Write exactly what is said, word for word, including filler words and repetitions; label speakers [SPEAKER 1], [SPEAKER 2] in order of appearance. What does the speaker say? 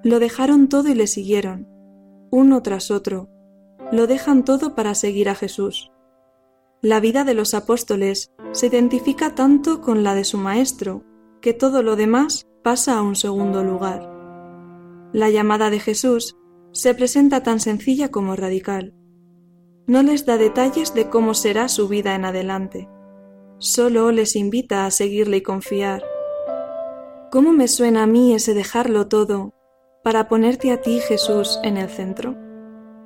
[SPEAKER 1] Lo dejaron todo y le siguieron, uno tras otro. Lo dejan todo para seguir a Jesús. La vida de los apóstoles se identifica tanto con la de su Maestro, que todo lo demás pasa a un segundo lugar. La llamada de Jesús se presenta tan sencilla como radical. No les da detalles de cómo será su vida en adelante. Solo les invita a seguirle y confiar. ¿Cómo me suena a mí ese dejarlo todo para ponerte a ti, Jesús, en el centro?